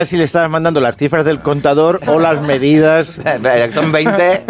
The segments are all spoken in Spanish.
Si le estabas mandando las cifras del contador o las medidas. Son 20.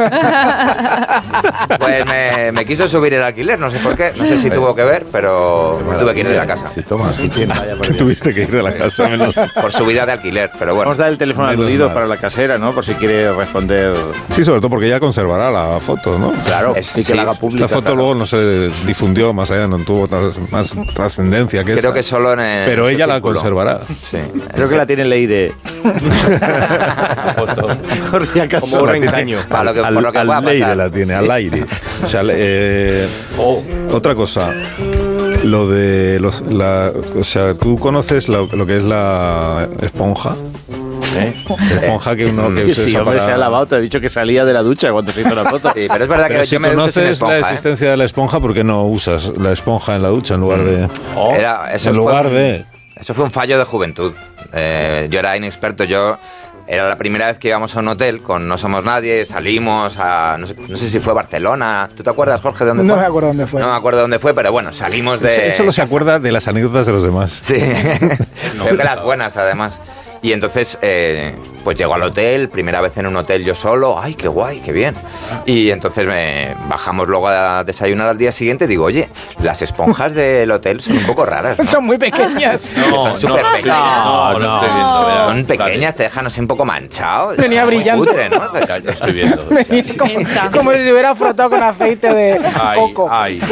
Pues me quiso subir el alquiler, no sé por qué. No sé si tuvo que ver, pero me tuve que ir de la casa. Sí, toma. Tuviste que ir de la casa. Por subida de alquiler, pero bueno. Vamos a dar el teléfono aludido para la casera, ¿no? Por si quiere responder. Sí, sobre todo porque ella conservará la foto, ¿no? Claro, y que la haga pública. La foto luego no se difundió más allá, no tuvo más trascendencia que creo que solo en el. Pero ella la conservará. Sí. Creo que la tiene en la ID. La foto. Por si acaso. Como un reengaño. Por lo que pueda pasar. Leire la tiene, al aire. O sea, otra cosa. Lo de o sea, ¿tú conoces lo que es la esponja? Esponja que uno que sí, hombre, se ha lavado. Te he dicho que salía de la ducha cuando se hizo la foto. Sí, pero es verdad que si yo me ducho sin esponja. ¿Conoces la existencia de la esponja? ¿Por qué no usas la esponja en la ducha en lugar de...? Eso fue un fallo de juventud. Yo era inexperto. Era la primera vez que íbamos a un hotel con No Somos Nadie, salimos a... No sé si fue Barcelona. ¿Tú te acuerdas, Jorge, de dónde fue? No me acuerdo dónde fue. No me acuerdo dónde fue, pero bueno, salimos de... Él solo se acuerda de las anécdotas de los demás. Sí, creo que las buenas, además. Y entonces, pues llego al hotel, primera vez en un hotel yo solo. ¡Ay, qué guay, qué bien! Y entonces bajamos luego a desayunar al día siguiente y digo, oye, las esponjas del hotel son un poco raras, ¿no? Son muy pequeñas. Son súper pequeñas. No estoy viendo. Son pequeñas, te dejan así un poco manchado. Venía brillando. Cutre, ¿no? Ya estoy viendo. Como si se hubiera frotado con aceite de coco.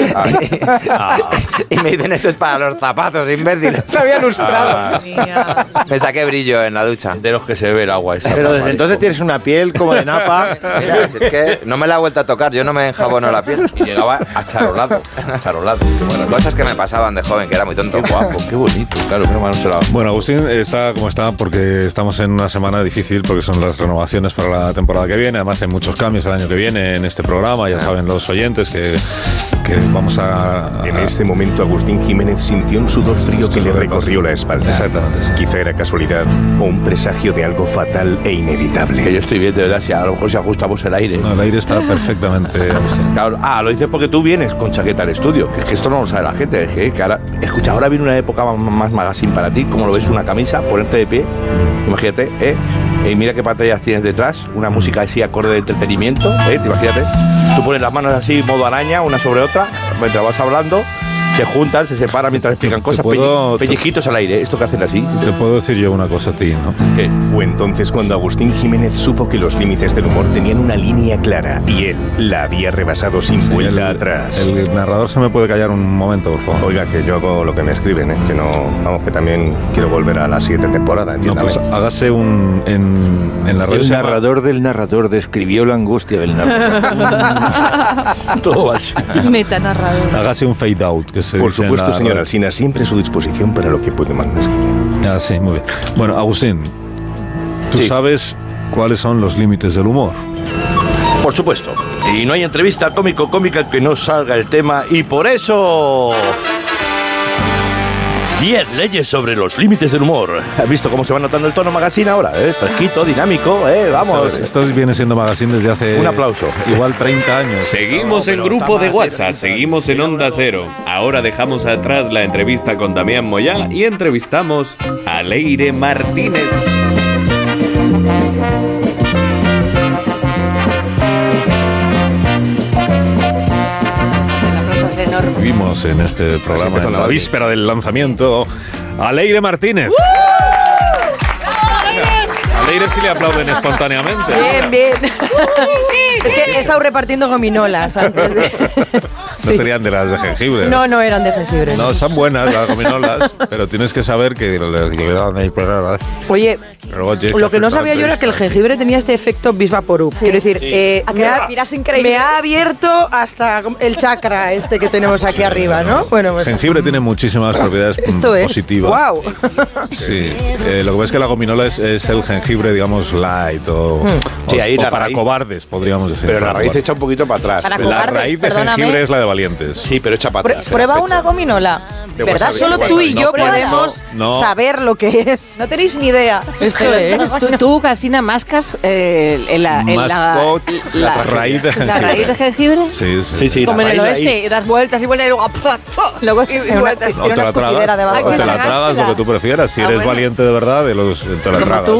Y me dicen, eso es para los zapatos, imbéciles. Se había lustrado. Me saqué brillo en la ducha. De los que se ve el agua esa. Pero desde entonces tienes una piel como de napa. Mira, si es que no me la he vuelto a tocar, yo no me enjabono la piel. Y llegaba acharolado. Bueno, cosas que me pasaban de joven, que era muy tonto. Qué guapo, qué bonito. Claro, mi hermano se la... Bueno, Agustín está como está porque estamos en una semana difícil porque son las renovaciones para la temporada que viene. Además hay muchos cambios el año que viene en este programa. Ya saben los oyentes que vamos a... En este momento Agustín Jiménez sintió un sudor frío que le recorrió la espalda. Exactamente. Sí. Quizá era casualidad o un presagio de algo fatal e inevitable. Que yo estoy bien, de verdad, si a lo mejor si ajustamos el aire. No, el aire está perfectamente... Claro, lo dices porque tú vienes con chaqueta al estudio, que es que esto no lo sabe la gente, que ahora, escucha, ahora viene una época más magazine para ti, como lo ves, una camisa, ponerte de pie, imagínate, y mira qué pantallas tienes detrás, una música así acorde de entretenimiento, imagínate, tú pones las manos así, modo araña, una sobre otra, mientras vas hablando, se juntan, se separan mientras explican cosas, pellizquitos al aire, esto que hacen así. Te puedo decir yo una cosa a ti, ¿no? ¿Qué? Fue entonces cuando Agustín Jiménez supo que los límites del humor tenían una línea clara y él la había rebasado sin vuelta atrás. El narrador se me puede callar un momento, por favor. Oiga, que yo hago lo que me escriben, que no... Vamos, que también quiero volver a la siguiente temporada, entiéndame. No, pues hágase en la radio. El narrador del narrador describió la angustia del narrador. Todo va así. Metanarrador. Hágase un fade out, que por supuesto, señor Alsina, siempre a su disposición para lo que puede mandar. Ah, sí, muy bien. Bueno, Agustín, ¿tú sabes cuáles son los límites del humor? Por supuesto. Y no hay entrevista cómica que no salga el tema. Y por eso... 10 leyes sobre los límites del humor. ¿Has visto cómo se va notando el tono magazine ahora? Fresquito, dinámico, vamos. Esto viene siendo magazine desde hace... Un aplauso. Igual 30 años. Seguimos en grupo de WhatsApp, seguimos en Onda Cero. Ahora dejamos atrás la entrevista con Damián Moyá y entrevistamos a Leire Martínez. Vimos en este programa, en la víspera del lanzamiento, a Leire Martínez. A Leire sí le aplauden espontáneamente. Bien. Es que he estado repartiendo gominolas antes de... No serían de las de jengibre. No eran de jengibre. No, son buenas las gominolas, pero tienes que saber que le dan ahí... Oye, lo que no sabía yo era que el jengibre tenía este efecto Bisvaporub. Sí. Quiero decir, me ha abierto hasta el chakra que tenemos aquí arriba, ¿no? Bueno, pues, jengibre tiene muchísimas propiedades positivas. ¡Wow! Sí, lo que pasa es que la gominola es el jengibre, digamos, light o para cobardes, podríamos decir. Pero la raíz echa un poquito para atrás. La raíz de jengibre es la de valientes. Sí, pero echa para atrás. Prueba una gominola. ¿Verdad? Solo tú y yo podemos saber lo que es. No tenéis ni idea. ¿Tú, Casina, mascas la raíz de jengibre? Sí. Como en el oeste, y das vueltas y vueltas y luego te la tragas lo que tú prefieras. Si eres valiente de verdad, te la tragas.